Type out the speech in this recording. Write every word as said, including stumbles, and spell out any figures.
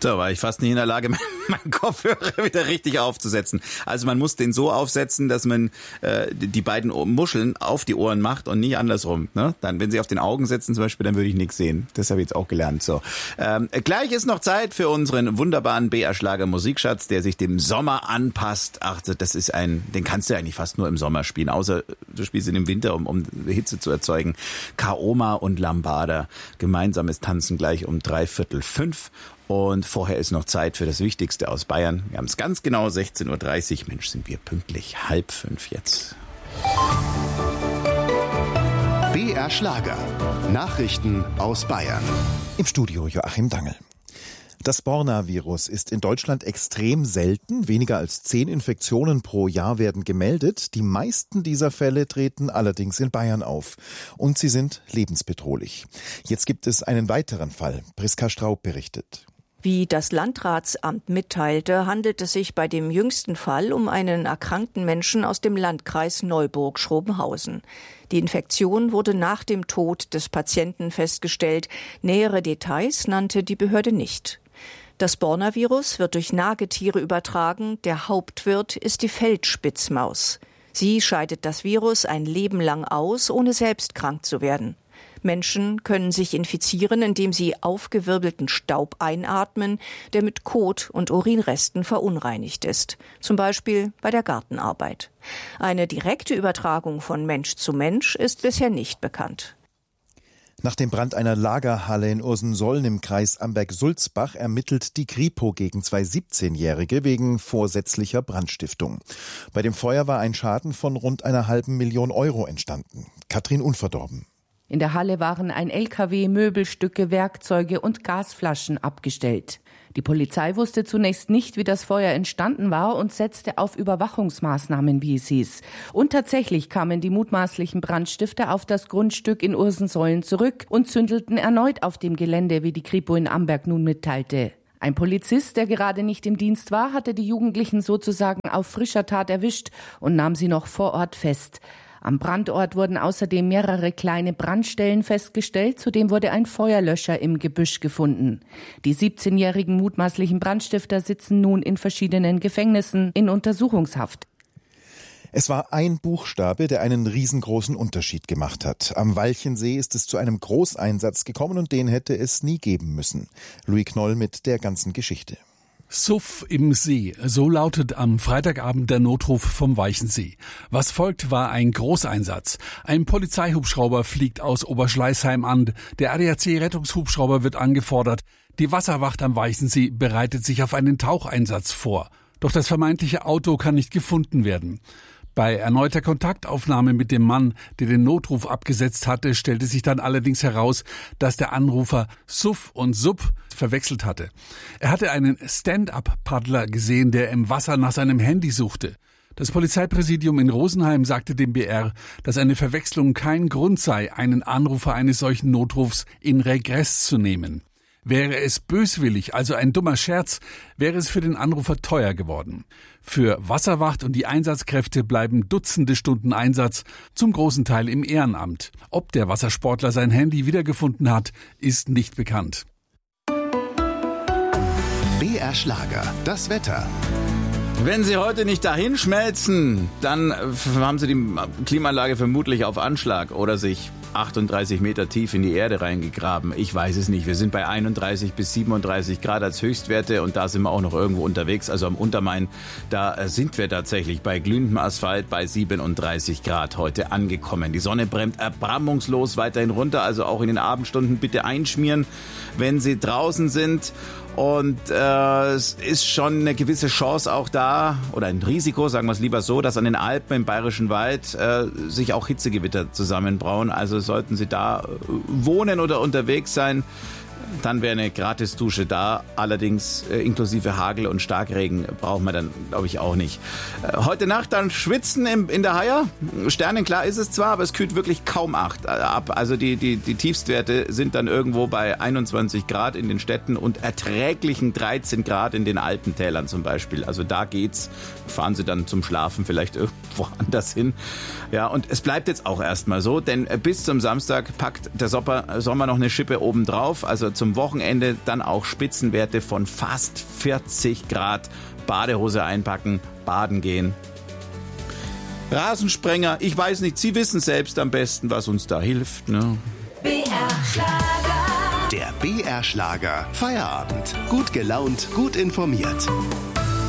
Da war ich fast nicht in der Lage, meinen Kopfhörer wieder richtig aufzusetzen. Also man muss den so aufsetzen, dass man äh, die beiden Muscheln auf die Ohren macht und nicht andersrum. Ne? Dann, wenn sie auf den Augen setzen zum Beispiel, dann würde ich nichts sehen. Das habe ich jetzt auch gelernt. So, ähm, gleich ist noch Zeit für unseren wunderbaren B R-Schlager Musikschatz, der sich dem Sommer anpasst. Ach, das ist ein, den kannst du eigentlich fast nur im Sommer spielen, außer du spielst ihn im Winter, um, um Hitze zu erzeugen. Kaoma und Lambada, gemeinsames Tanzen gleich um dreiviertel fünf. Und vorher ist noch Zeit für das Wichtigste aus Bayern. Wir haben es ganz genau sechzehn Uhr dreißig. Mensch, sind wir pünktlich. Halb fünf jetzt. B R Schlager. Nachrichten aus Bayern. Im Studio Joachim Dangel. Das Borna-Virus ist in Deutschland extrem selten. Weniger als zehn Infektionen pro Jahr werden gemeldet. Die meisten dieser Fälle treten allerdings in Bayern auf. Und sie sind lebensbedrohlich. Jetzt gibt es einen weiteren Fall. Priska Straub berichtet. Wie das Landratsamt mitteilte, handelt es sich bei dem jüngsten Fall um einen erkrankten Menschen aus dem Landkreis Neuburg-Schrobenhausen. Die Infektion wurde nach dem Tod des Patienten festgestellt. Nähere Details nannte die Behörde nicht. Das Borna-Virus wird durch Nagetiere übertragen. Der Hauptwirt ist die Feldspitzmaus. Sie scheidet das Virus ein Leben lang aus, ohne selbst krank zu werden. Menschen können sich infizieren, indem sie aufgewirbelten Staub einatmen, der mit Kot und Urinresten verunreinigt ist, zum Beispiel bei der Gartenarbeit. Eine direkte Übertragung von Mensch zu Mensch ist bisher nicht bekannt. Nach dem Brand einer Lagerhalle in Ursensollen im Kreis Amberg-Sulzbach ermittelt die Kripo gegen zwei siebzehnjährige wegen vorsätzlicher Brandstiftung. Bei dem Feuer war ein Schaden von rund einer halben Million Euro entstanden. Katrin Unverdorben. In der Halle waren ein L K W, Möbelstücke, Werkzeuge und Gasflaschen abgestellt. Die Polizei wusste zunächst nicht, wie das Feuer entstanden war und setzte auf Überwachungsmaßnahmen, wie es hieß. Und tatsächlich kamen die mutmaßlichen Brandstifter auf das Grundstück in Ursensollen zurück und zündelten erneut auf dem Gelände, wie die Kripo in Amberg nun mitteilte. Ein Polizist, der gerade nicht im Dienst war, hatte die Jugendlichen sozusagen auf frischer Tat erwischt und nahm sie noch vor Ort fest. Am Brandort wurden außerdem mehrere kleine Brandstellen festgestellt. Zudem wurde ein Feuerlöscher im Gebüsch gefunden. Die siebzehnjährigen mutmaßlichen Brandstifter sitzen nun in verschiedenen Gefängnissen in Untersuchungshaft. Es war ein Buchstabe, der einen riesengroßen Unterschied gemacht hat. Am Walchensee ist es zu einem Großeinsatz gekommen und den hätte es nie geben müssen. Louis Knoll mit der ganzen Geschichte. Suff im See, so lautet am Freitagabend der Notruf vom Walchensee. Was folgt, war ein Großeinsatz. Ein Polizeihubschrauber fliegt aus Oberschleißheim an. Der A D A C-Rettungshubschrauber wird angefordert. Die Wasserwacht am Walchensee bereitet sich auf einen Taucheinsatz vor. Doch das vermeintliche Auto kann nicht gefunden werden. Bei erneuter Kontaktaufnahme mit dem Mann, der den Notruf abgesetzt hatte, stellte sich dann allerdings heraus, dass der Anrufer Suff und Sub verwechselt hatte. Er hatte einen Stand-up-Paddler gesehen, der im Wasser nach seinem Handy suchte. Das Polizeipräsidium in Rosenheim sagte dem B R, dass eine Verwechslung kein Grund sei, einen Anrufer eines solchen Notrufs in Regress zu nehmen. Wäre es böswillig, also ein dummer Scherz, wäre es für den Anrufer teuer geworden. Für Wasserwacht und die Einsatzkräfte bleiben Dutzende Stunden Einsatz, zum großen Teil im Ehrenamt. Ob der Wassersportler sein Handy wiedergefunden hat, ist nicht bekannt. B R Schlager, das Wetter. Wenn Sie heute nicht dahin schmelzen, dann haben Sie die Klimaanlage vermutlich auf Anschlag oder sich achtunddreißig Meter tief in die Erde reingegraben. Ich weiß es nicht. Wir sind bei einunddreißig bis siebenunddreißig Grad als Höchstwerte und da sind wir auch noch irgendwo unterwegs. Also am Untermain, da sind wir tatsächlich bei glühendem Asphalt bei siebenunddreißig Grad heute angekommen. Die Sonne brennt erbarmungslos weiterhin runter, also auch in den Abendstunden bitte einschmieren, wenn Sie draußen sind. Und äh, es ist schon eine gewisse Chance auch da, oder ein Risiko, sagen wir es lieber so, dass an den Alpen im Bayerischen Wald äh, sich auch Hitzegewitter zusammenbrauen. Also sollten Sie da wohnen oder unterwegs sein, dann wäre eine Gratisdusche da. Allerdings äh, inklusive Hagel und Starkregen brauchen wir dann, glaube ich, auch nicht. Äh, heute Nacht dann schwitzen im, in der Haier. Sternenklar ist es zwar, aber es kühlt wirklich kaum acht ab. Also die, die, die Tiefstwerte sind dann irgendwo bei einundzwanzig Grad in den Städten und erträglichen dreizehn Grad in den Alpentälern zum Beispiel. Also da geht's. Fahren Sie dann zum Schlafen vielleicht irgendwo anders hin. Ja, und es bleibt jetzt auch erstmal so, denn bis zum Samstag packt der Sommer noch eine Schippe obendrauf. Also zum Wochenende dann auch Spitzenwerte von fast vierzig Grad. Badehose einpacken, baden gehen. Rasensprenger, ich weiß nicht, Sie wissen selbst am besten, was uns da hilft. Ne? B R Schlager. Der B R Schlager Feierabend. Gut gelaunt, gut informiert.